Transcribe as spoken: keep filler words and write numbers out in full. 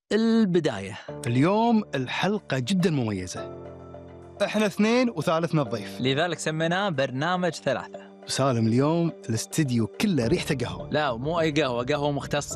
البداية. اليوم الحلقة جدا مميزة، احنا اثنين وثالثنا الضيف، لذلك سميناه برنامج ثلاثة. سالم اليوم الاستديو كله ريحته قهوة. لا، مو أي قهوة، قهوة مختصة